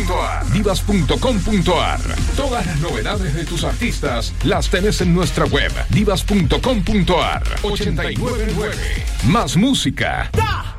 Divas.com.ar. Todas las novedades de tus artistas las tenés en nuestra web, divas.com.ar. 899. Más música.